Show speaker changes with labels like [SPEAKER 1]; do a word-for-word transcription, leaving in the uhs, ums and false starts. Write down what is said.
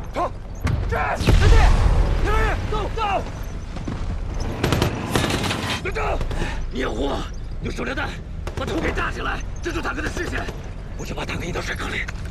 [SPEAKER 1] 冲！战！前进！前面！走走！队长，你掩护我，用手榴弹把头给炸起来，遮住坦克的视线。我就把坦克引到水坑里。